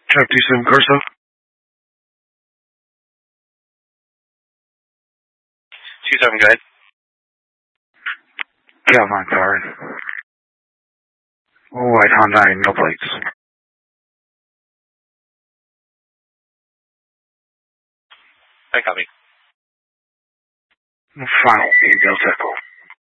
Track 27 Corso. Go ahead. Calvin, sorry. White Honda, no plates. I copy. Final Delta Echo.